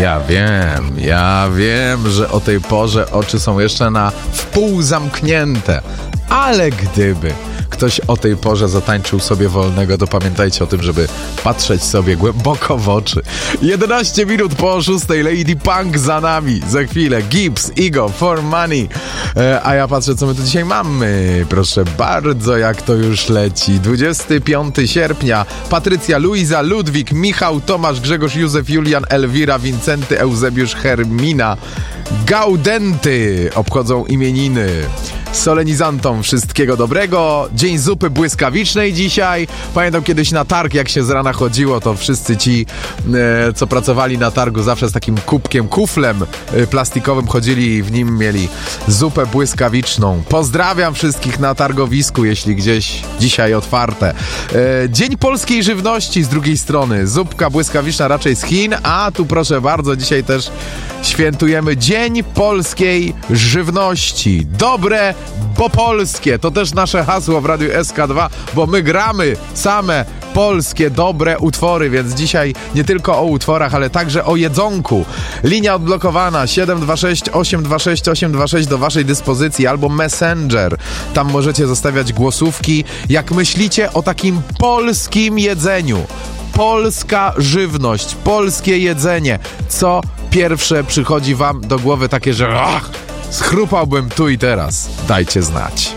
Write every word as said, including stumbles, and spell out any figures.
Ja wiem, ja wiem, że o tej porze oczy są jeszcze na wpół zamknięte, ale gdyby ktoś o tej porze zatańczył sobie wolnego, to pamiętajcie o tym, żeby patrzeć sobie głęboko w oczy. jedenaście minut po szóstej, Lady Punk za nami. Za chwilę Gibbs, Ego, For Money. E, a ja patrzę, co my tu dzisiaj mamy. Proszę bardzo, jak to już leci. dwudziestego piątego sierpnia. Patrycja, Luiza, Ludwik, Michał, Tomasz, Grzegorz, Józef, Julian, Elwira, Wincenty, Eusebiusz, Hermina, Gaudenty obchodzą imieniny. Solenizantom wszystkiego dobrego. Dzień zupy błyskawicznej dzisiaj. Pamiętam kiedyś na targ, jak się z rana chodziło, to wszyscy ci, e, co pracowali na targu, zawsze z takim kubkiem, kuflem e, plastikowym chodzili i w nim mieli zupę błyskawiczną. Pozdrawiam wszystkich na targowisku, jeśli gdzieś dzisiaj otwarte. E, Dzień polskiej żywności z drugiej strony. Zupka błyskawiczna raczej z Chin, a tu proszę bardzo, dzisiaj też świętujemy Dzień polskiej żywności. Dobre, bo polskie. To też nasze hasło w Radiu S K dwa, bo my gramy same polskie, dobre utwory, więc dzisiaj nie tylko o utworach, ale także o jedzonku. Linia odblokowana siedem dwa sześć osiem dwa sześć osiem dwa sześć do waszej dyspozycji, albo Messenger. Tam możecie zostawiać głosówki, jak myślicie o takim polskim jedzeniu. Polska żywność, polskie jedzenie. Co pierwsze przychodzi wam do głowy takie, że ach, schrupałbym tu i teraz? Dajcie znać.